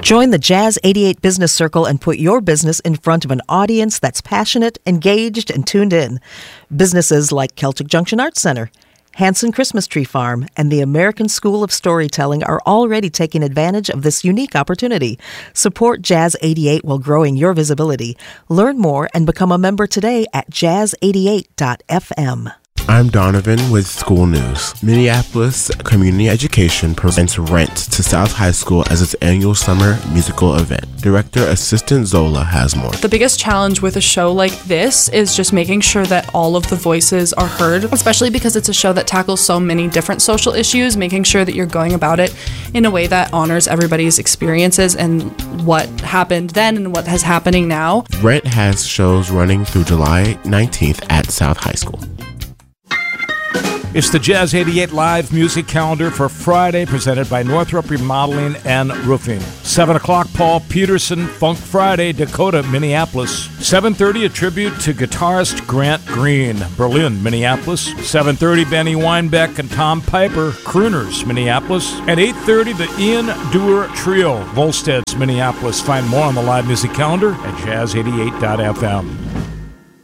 Join the Jazz 88 Business Circle and put your business in front of an audience that's passionate, engaged, and tuned in. Businesses like Celtic Junction Arts Center, Hanson Christmas Tree Farm, and the American School of Storytelling are already taking advantage of this unique opportunity. Support Jazz 88 while growing your visibility. Learn more and become a member today at jazz88.fm. I'm Donovan with School News. Minneapolis Community Education presents Rent to South High School as its annual summer musical event. Director Assistant Zola has more. The biggest challenge with a show like this is just making sure that all of the voices are heard, especially because it's a show that tackles so many different social issues, making sure that you're going about it in a way that honors everybody's experiences and what happened then and what is happening now. Rent has shows running through July 19th at South High School. It's the Jazz 88 live music calendar for Friday, presented by Northrop Remodeling and Roofing. 7 o'clock, Paul Peterson, Funk Friday, Dakota, Minneapolis. 7:30, a tribute to guitarist Grant Green, Berlin, Minneapolis. 7:30, Benny Weinbeck and Tom Piper, Crooners, Minneapolis. At 8:30, the Ian Dewar Trio, Volsteads, Minneapolis. Find more on the live music calendar at jazz88.fm.